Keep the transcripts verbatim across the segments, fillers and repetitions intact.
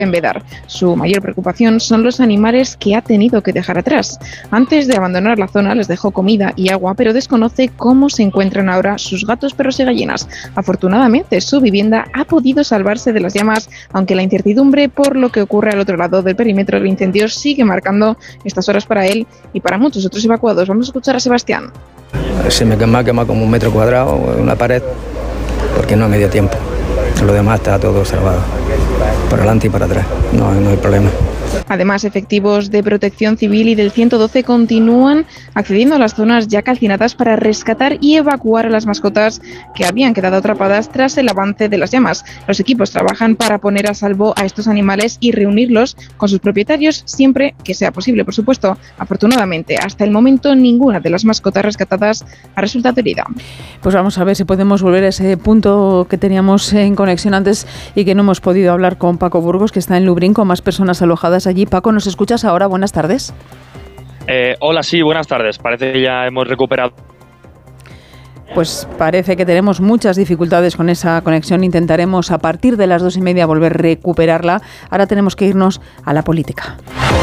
en Bédar. Su mayor preocupación son los animales que ha tenido que dejar atrás. Antes de abandonar la zona les dejó comida y agua, pero desconoce cómo se encuentran ahora sus gatos, perros y gallinas. Afortunadamente, su vivienda ha podido salvarse de las llamas, aunque la incertidumbre por lo que ocurre al otro lado del perímetro del incendio sigue marcando estas horas para él y para muchos otros evacuados. Vamos a escuchar a Sebastián. Se me quema, quema como un metro cuadrado, una pared, porque no me dio tiempo. Lo demás está todo salvado, para adelante y para atrás, no, no hay problema. Además, efectivos de Protección Civil y del ciento doce continúan accediendo a las zonas ya calcinadas para rescatar y evacuar a las mascotas que habían quedado atrapadas tras el avance de las llamas. Los equipos trabajan para poner a salvo a estos animales y reunirlos con sus propietarios siempre que sea posible, por supuesto. Afortunadamente, hasta el momento ninguna de las mascotas rescatadas ha resultado herida. Pues vamos a ver si podemos volver a ese punto que teníamos en conexión antes y que no hemos podido hablar con Paco Burgos, que está en Lubric con más personas alojadas allí. Paco, ¿nos escuchas ahora? Buenas tardes. Eh, hola, sí, buenas tardes. Parece que ya hemos recuperado. Pues parece que tenemos muchas dificultades con esa conexión. Intentaremos a partir de las dos y media volver a recuperarla. Ahora tenemos que irnos a la política.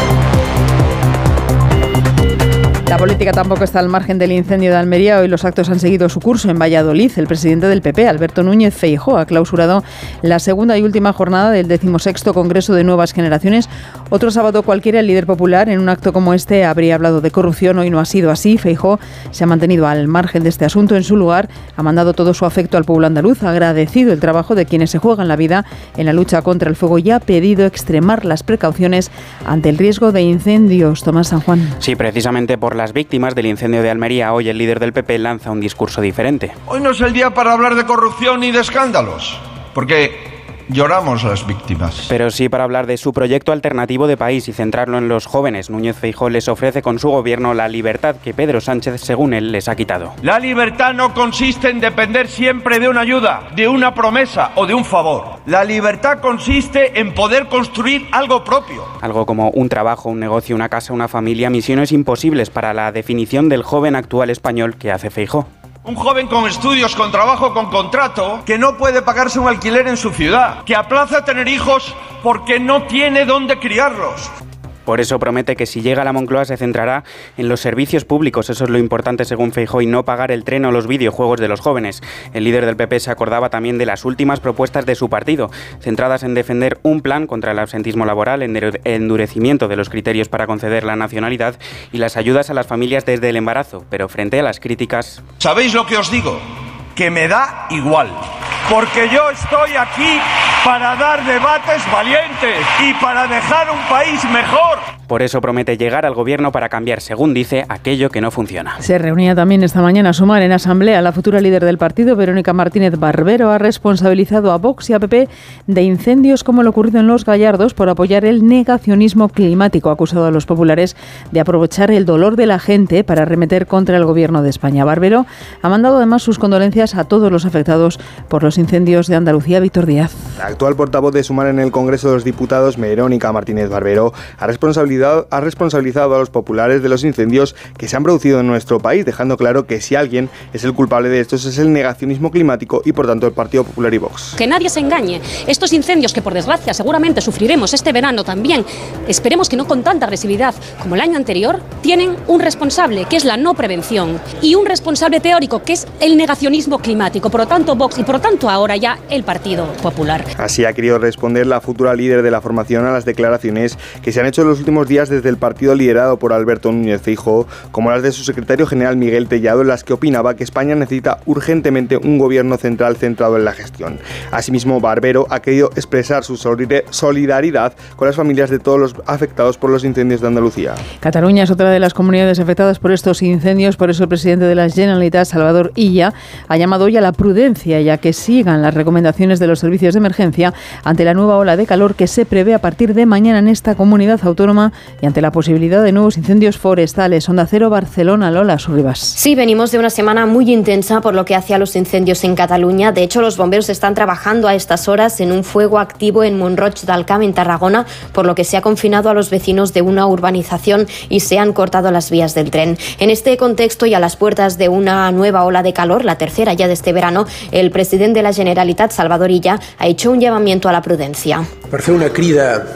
La política tampoco está al margen del incendio de Almería. Hoy los actos han seguido su curso en Valladolid. El presidente del P P, Alberto Núñez Feijóo, ha clausurado la segunda y última jornada del decimosexto Congreso de Nuevas Generaciones. Otro sábado cualquiera, el líder popular, en un acto como este, habría hablado de corrupción. Hoy no ha sido así. Feijóo se ha mantenido al margen de este asunto. En su lugar, ha mandado todo su afecto al pueblo andaluz, ha agradecido el trabajo de quienes se juegan la vida en la lucha contra el fuego y ha pedido extremar las precauciones ante el riesgo de incendios. Tomás San Juan. Sí, precisamente por las víctimas del incendio de Almería, hoy el líder del P P lanza un discurso diferente. Hoy no es el día para hablar de corrupción ni de escándalos, porque lloramos las víctimas. Pero sí para hablar de su proyecto alternativo de país y centrarlo en los jóvenes. Núñez Feijóo les ofrece con su gobierno la libertad que Pedro Sánchez, según él, les ha quitado. La libertad no consiste en depender siempre de una ayuda, de una promesa o de un favor. La libertad consiste en poder construir algo propio. Algo como un trabajo, un negocio, una casa, una familia, misiones imposibles para la definición del joven actual español que hace Feijóo. Un joven con estudios, con trabajo, con contrato, que no puede pagarse un alquiler en su ciudad, que aplaza tener hijos porque no tiene dónde criarlos. Por eso promete que si llega a la Moncloa se centrará en los servicios públicos. Eso es lo importante según Feijóo y no pagar el tren o los videojuegos de los jóvenes. El líder del P P se acordaba también de las últimas propuestas de su partido, centradas en defender un plan contra el absentismo laboral, el endurecimiento de los criterios para conceder la nacionalidad y las ayudas a las familias desde el embarazo. Pero frente a las críticas... ¿Sabéis lo que os digo? Que me da igual. Porque yo estoy aquí para dar debates valientes y para dejar un país mejor. Por eso promete llegar al gobierno para cambiar, según dice, aquello que no funciona. Se reunía también esta mañana a sumar en asamblea la futura líder del partido, Verónica Martínez Barbero, ha responsabilizado a Vox y a P P de incendios como lo ocurrido en Los Gallardos por apoyar el negacionismo climático. Ha acusado a los populares de aprovechar el dolor de la gente para arremeter contra el gobierno de España. Barbero ha mandado además sus condolencias a todos los afectados por los incendios de Andalucía. Víctor Díaz. La actual portavoz de Sumar en el Congreso de los Diputados, Verónica Martínez Barbero, ha responsabilizado ha responsabilizado a los populares de los incendios que se han producido en nuestro país, dejando claro que si alguien es el culpable de estos es el negacionismo climático y por tanto el Partido Popular y Vox. Que nadie se engañe. Estos incendios que por desgracia seguramente sufriremos este verano también, esperemos que no con tanta agresividad como el año anterior, tienen un responsable que es la no prevención y un responsable teórico que es el negacionismo climático. Por lo tanto Vox y por lo tanto ahora ya el Partido Popular. Así ha querido responder la futura líder de la formación a las declaraciones que se han hecho en los últimos días desde el partido liderado por Alberto Núñez Feijóo, como las de su secretario general Miguel Tellado, en las que opinaba que España necesita urgentemente un gobierno central centrado en la gestión. Asimismo, Barbero ha querido expresar su solidaridad con las familias de todos los afectados por los incendios de Andalucía. Cataluña es otra de las comunidades afectadas por estos incendios, por eso el presidente de la Generalitat, Salvador Illa, ha llamado hoy a la prudencia y a que sigan las recomendaciones de los servicios de emergencia ante la nueva ola de calor que se prevé a partir de mañana en esta comunidad autónoma y ante la posibilidad de nuevos incendios forestales. Onda Cero, Barcelona, Lola Surribas. Sí, venimos de una semana muy intensa por lo que hace a los incendios en Cataluña. De hecho, los bomberos están trabajando a estas horas en un fuego activo en Mont-Roig del Camp, en Tarragona, por lo que se ha confinado a los vecinos de una urbanización y se han cortado las vías del tren. En este contexto y a las puertas de una nueva ola de calor, la tercera ya de este verano, el presidente de la Generalitat, Salvador Illa, ha hecho un llamamiento a la prudencia. Per fer una crida